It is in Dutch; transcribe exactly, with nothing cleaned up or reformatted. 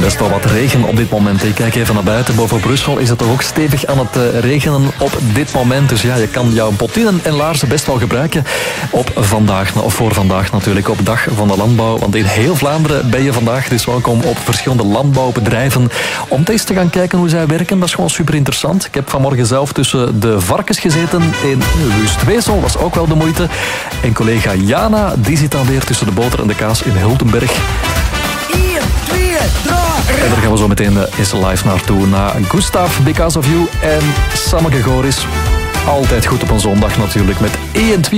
Best wel wat regen op dit moment. Ik kijk even naar buiten. Boven Brussel is het toch ook stevig aan het uh, regenen op dit moment. Dus ja, je kan jouw botinnen en laarzen best wel gebruiken op vandaag, of voor vandaag natuurlijk, op Dag van de Landbouw. Want in heel Vlaanderen ben je vandaag dus welkom op verschillende landbouwbedrijven om eens te gaan kijken hoe zij werken. Dat is gewoon super interessant. Ik heb vanmorgen zelf tussen de varkens gezeten in Wustwezel, was ook wel de moeite. En collega Jana, die zit dan weer tussen de boter en de kaas in Hultenberg. En daar gaan we zo meteen eens live naartoe. Na Gustav, Because of You en Samme Gegoris. Altijd goed op een zondag natuurlijk met één twee.